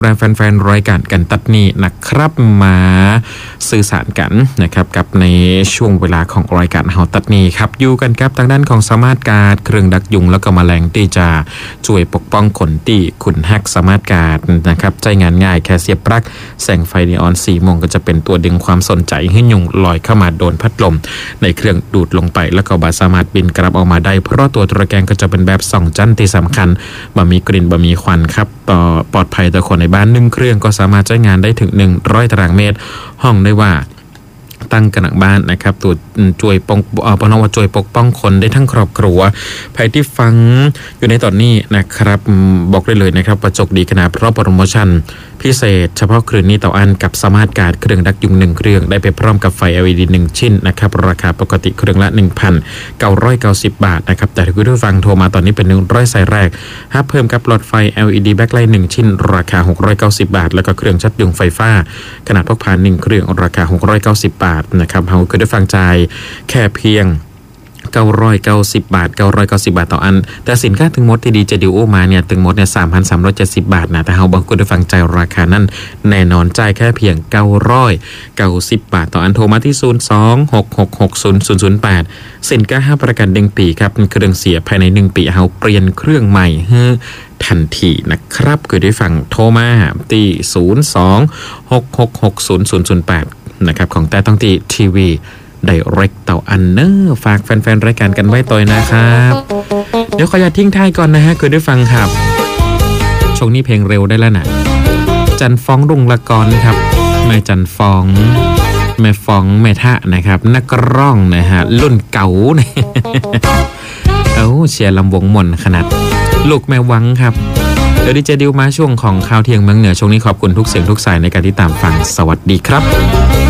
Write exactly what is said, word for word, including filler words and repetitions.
แฟนๆรายการกันตัดนี้นะครับมาสื่อสารกันนะครับกับในช่วงเวลาของรายการเฮาตัดนี้ครับอยู่กันครับทางด้านของสมาร์ทการ์ดเครื่องดักยุงแล้วก็แมลงที่จะช่วยปกป้องขนตีขุนแฮกสมาร์ทการ์ดนะครับใจงานง่ายแค่เสียบปลั๊กแสงไฟนีออนสีโมงก็จะเป็นตัวดึงความสนใจให้ยุงลอยเข้ามาโดนพัดลมในเครื่องดูดลงไปแล้วก็บาสามารถบินกลับออกมาได้เพราะตัวตะแกรงก็จะเป็นแบบสองชั้นที่สำคัญบ่มีกลิ่นบ่มีควันครับปลอดภัยต่อคนในบ้านหนึ่งเครื่องก็สามารถใช้งานได้ถึงหนึ่งร้อยตารางเมตรห้องได้ว่าตั้งกระหนังบ้านนะครับตัวช่วยป้องเอ่อปนว่าช่วยปกป้องคนได้ทั้งครอบครัวใครที่ฟังอยู่ในตอนนี้นะครับบอกได้เลยนะครับประจกดีขนาดเพราะโปรโมชั่นพิเศษเฉพาะคืนนี้ต่ออันกับสมาร์ทการ์ดเครื่องดักยุงหนึ่งเครื่องได้ไปพร้อมกับไฟ แอล อี ดี หนึ่งชิ้นนะครับราคาปกติเครื่องละ หนึ่งพันเก้าร้อยเก้าสิบ บาทนะครับแต่ถ้าคุณผู้ฟังโทรมาตอนนี้เป็นหนึ่งร้อยสายแรกถ้าเพิ่มกับหลอดไฟ แอล อี ดี แบ็คไลท์หนึ่งชิ้นราคาหกร้อยเก้าสิบบาทแล้วก็เครื่องชัดยุงไฟฟ้าขนาดพกพาหนึ่งเครื่องราคาหกร้อยเก้าสิบบาทนะครับเฮาคือได้ฟังใจแค่เพียงเก้าร้อยเก้าสิบบาทเก้าร้อยเก้าสิบบาทต่ออันแต่สินค้าถึงหมดที่ดีจะดิวโอมาเนี่ยถึงหมดเนี่ย สามพันสามร้อยเจ็ดสิบ บาทนะแต่เฮาบางคนได้ฟังใจราคานั้นแน่นอนจ่ายแค่เพียงเก้าร้อยเก้าสิบบาทต่ออันโทรมาที่ศูนย์ สอง หก หก หก ศูนย์ ศูนย์ ศูนย์ แปดสินค้าห้าประกันหนึ่งปีครับเครื่องเสียภายในหนึ่งปีเฮาเปลี่ยนเครื่องใหม่ให้ทันทีนะครับคือได้ฟังโทรมาที่ศูนย์ สอง หก หก หก ศูนย์ ศูนย์ ศูนย์ แปดนะครับของแต่ต้องที่ทีวีไดเรกเต่าอันเนอร์ฝากแฟนๆรายการกันไว้ต่อยนะครับเดี๋ยวขออย่าทิ้งท้ายก่อนนะฮะคือได้ฟังครับช่วงนี้เพลงเร็วได้แล้วนะจันฟ้องรุ่งละกรครับแม่จันฟ้องแม่ฟ้องแม่ทะนะครับนักร้องนะฮะรุ่นเก่าเนี่ยเอ้าเชียร์ลำวงมนขนาดลูกแม่วังครับเดี๋ยวดีเจดิวมาช่วงของข่าวเที่ยงเมืองเหนือช่วงนี้ขอบคุณทุกเสียงทุกสายในการที่ตามฟังสวัสดีครับ